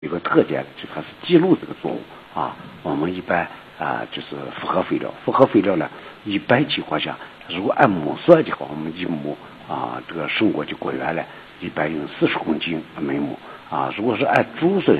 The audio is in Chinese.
有个特点，就它是记录这个作物啊。我们一般就是复合肥料，复合肥料呢，一般情况下，如果按亩算的话，我们一亩这个胜果的果园呢，一般用40公斤每亩啊。如果是按株算